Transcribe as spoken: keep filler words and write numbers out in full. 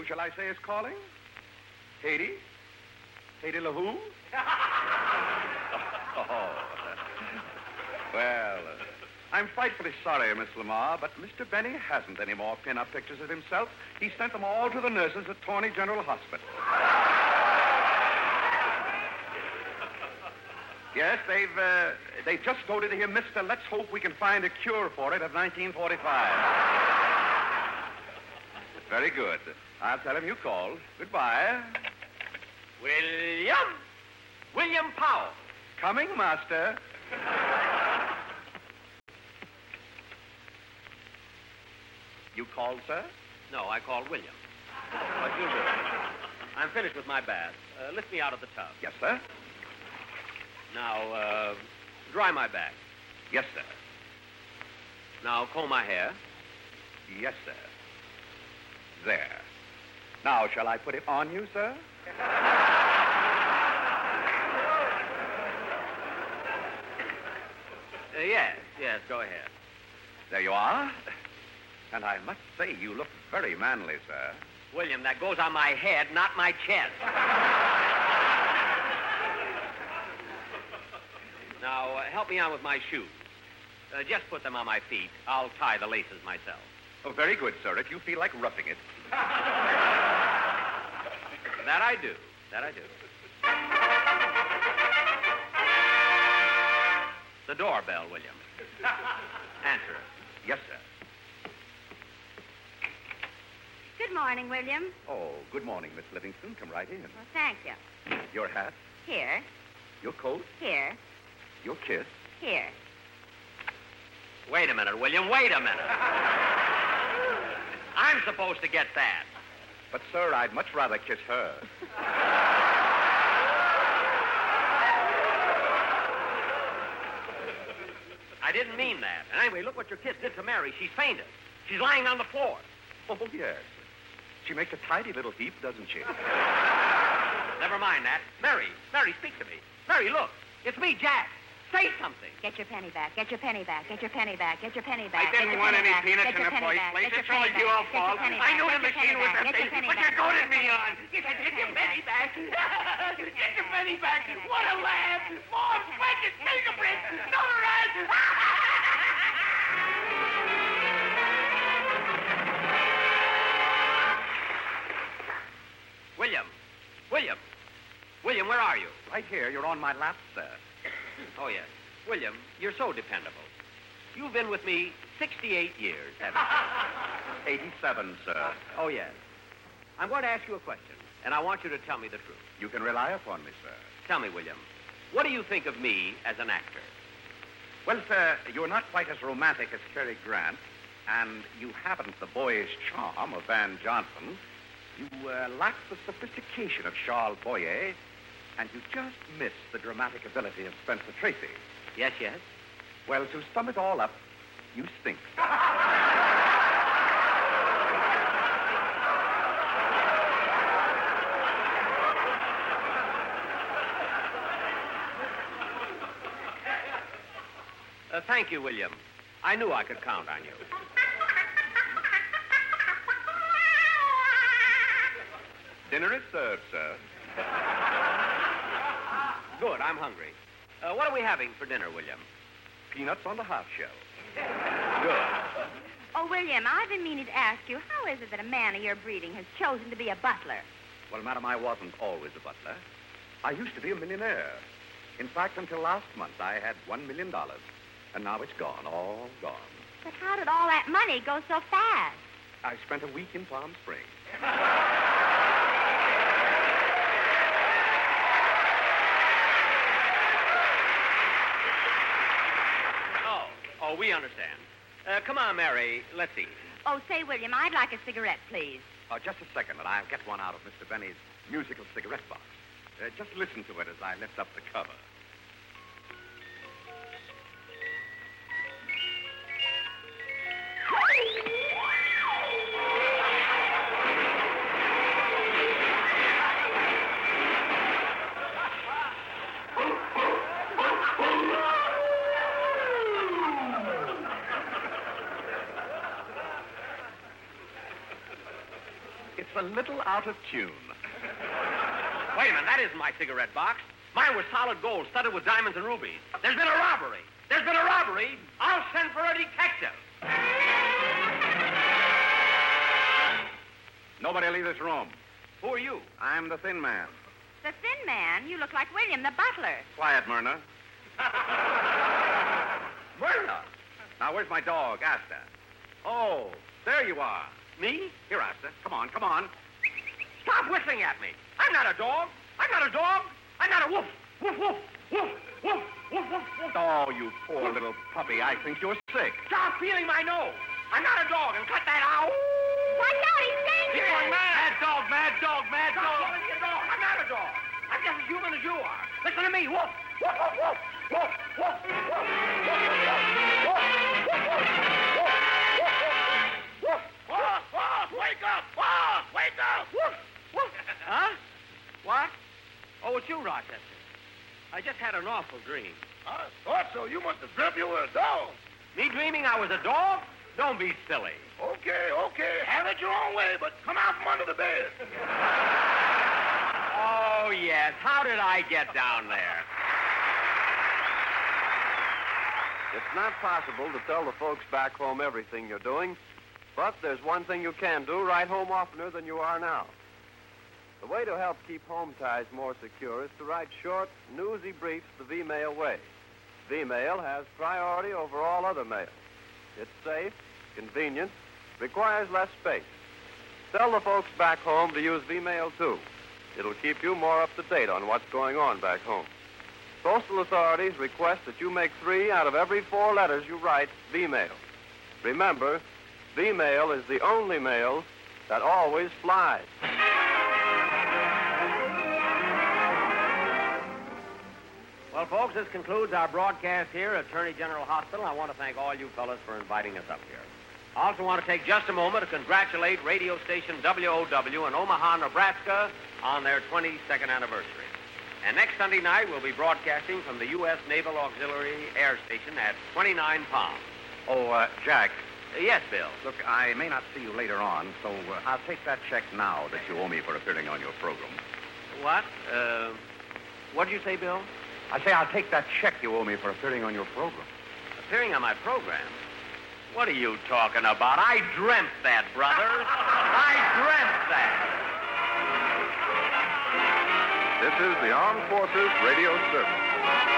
shall I say, is calling? Haiti? Haiti LaHoo? Oh. Well, uh, I'm frightfully sorry, Miss Lamar, but Mister Benny hasn't any more pin-up pictures of himself. He sent them all to the nurses at Tawny General Hospital. Yes, they've, uh, they've just voted to hear Mister Let's hope we can find a cure for it of nineteen forty-five. Very good. I'll tell him you called. Goodbye. William! William Powell. Coming, Master. You called, sir? No, I called William. What you do? I'm finished with my bath. Uh, lift me out of the tub. Yes, sir. Now, uh, dry my back. Yes, sir. Now, comb my hair. Yes, sir. There. Now, shall I put it on you, sir? Uh, yes, yes, go ahead. There you are. And I must say, you look very manly, sir. William, that goes on my head, not my chest. Now, uh, help me on with my shoes. Uh, just put them on my feet. I'll tie the laces myself. Oh, very good, sir, if you feel like roughing it. That I do. That I do. The doorbell, William. Answer it. Yes, sir. Good morning, William. Oh, good morning, Miss Livingston. Come right in. Well, thank you. Your hat, Here, your coat, here, your kiss. here. Wait a minute, William. Wait a minute. I'm supposed to get that. But, sir, I'd much rather kiss her. I didn't mean that. And anyway, look what your kiss did to Mary. She's fainted. She's lying on the floor. Oh, yes. She makes a tidy little heap, doesn't she? Never mind that. Mary, Mary, speak to me. Mary, look. It's me, Jack. Say something. Get your penny back. Get your penny back. Get your penny back. Get your penny I back. didn't Get your want penny any back. peanuts Get in your the penny first back. place. Get your It's all penny your back. Get your fault. penny I knew back. the Get your machine penny was back. Get empty. your penny Put your back. goat in me on. Get your penny back. Get your penny back. What a laugh. More precious fingerprints. Another rat. William. William. William, where are you? Right here. You're on my lap, sir. Oh, yes. William, you're so dependable. You've been with me sixty-eight years, haven't you? eighty-seven, sir. Oh, yes. I'm going to ask you a question, and I want you to tell me the truth. You can rely upon me, sir. Tell me, William, what do you think of me as an actor? Well, sir, you're not quite as romantic as Cary Grant, and you haven't the boyish charm of Van Johnson. You uh, lack the sophistication of Charles Boyer, and you just miss the dramatic ability of Spencer Tracy. Yes, yes. Well, to sum it all up, you stink, sir. Uh, thank you, William. I knew I could count on you. Dinner is served, sir. Good, I'm hungry. Uh, what are we having for dinner, William? Peanuts on the half shell. Good. Oh, William, I've been meaning to ask you, how is it that a man of your breeding has chosen to be a butler? Well, madam, I wasn't always a butler. I used to be a millionaire. In fact, until last month, I had one million dollars. And now it's gone, all gone. But how did all that money go so fast? I spent a week in Palm Springs. Oh, oh, we understand. Uh, come on, Mary, let's eat. Oh, say, William, I'd like a cigarette, please. Uh, just a second, and I'll get one out of Mister Benny's musical cigarette box. Uh, just listen to it as I lift up the cover. It's a little out of tune. Wait a minute, that isn't my cigarette box. Mine was solid gold, studded with diamonds and rubies. There's been a robbery. There's been a robbery. I'll send for a detective. Nobody leave this room. Who are you? I'm the thin man. The thin man? You look like William, the butler. Quiet, Myrna. Myrna. Now, where's my dog, Asta? Oh, there you are. Me? Here, Asta. Come on, come on. Stop whistling at me. I'm not a dog. I'm not a dog. I'm not a wolf. Woof, woof, woof, woof, woof, woof, woof. Oh, you poor little puppy. I think you're sick. Stop feeling my nose. I'm not a dog, and cut that out. Watch out, he's He's dangerous. going mad. Mad dog, mad dog, mad dog. Stop calling me a dog. I'm not a dog. I'm just as human as you are. Listen to me. Woof, woof, woof, woof, woof, woof, woof, woof, woof, woof, woof, woof, wake up, woof, wake up, woof, woof. Huh? What? Oh, it's you, Rochester. I just had an awful dream. I thought so. You must have dreamt you were a dog. Me dreaming I was a dog? Don't be silly. Okay, okay. Have it your own way, but come out from under the bed. Oh, yes. How did I get down there? It's not possible to tell the folks back home everything you're doing, but there's one thing you can do: write home oftener than you are now. The way to help keep home ties more secure is to write short, newsy briefs the V-mail way. V-mail has priority over all other mail. It's safe, convenient, requires less space. Tell the folks back home to use V-mail, too. It'll keep you more up to date on what's going on back home. Postal authorities request that you make three out of every four letters you write V-mail. Remember, V-mail is the only mail that always flies. Well, folks, this concludes our broadcast here at Attorney General Hospital. I want to thank all you fellas for inviting us up here. I also want to take just a moment to congratulate radio station W O W in Omaha, Nebraska on their twenty-second anniversary. And next Sunday night, we'll be broadcasting from the U S Naval Auxiliary Air Station at twenty-nine Palm. Oh, uh, Jack. Uh, yes, Bill. Look, I may not see you later on, so uh, I'll take that check now that you owe me for appearing on your program. What? Uh, what did you say, Bill? I say I'll take that check you owe me for appearing on your program. Appearing on my program? What are you talking about? I dreamt that, brother. I dreamt that. This is the Armed Forces Radio Service.